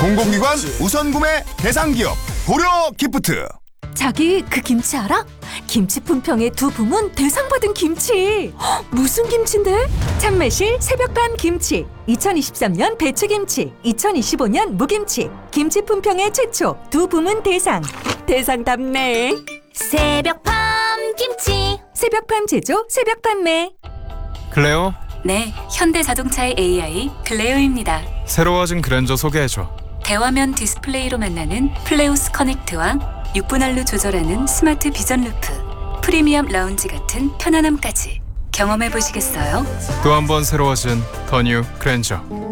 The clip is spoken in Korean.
공공기관 우선 구매 대상 기업 고려 기프트. 자기 그 김치 알아? 김치 품평의 두 부문 대상 받은 김치. 헉, 무슨 김치인데? 참매실 새벽밤 김치, 2023년 배추김치, 2025년 무김치. 김치 품평의 최초 두 부문 대상. 대상답네. 새벽밤 김치. 새벽밤 제조, 새벽 판매. 클레오, 네, 현대자동차의 AI 클레오입니다. 새로워진 그랜저 소개해줘. 대화면 디스플레이로 만나는 플레우스 커넥트와 6분할로 조절하는 스마트 비전 루프, 프리미엄 라운지 같은 편안함까지 경험해 보시겠어요? 또 한 번 새로워진 더 뉴 그랜저.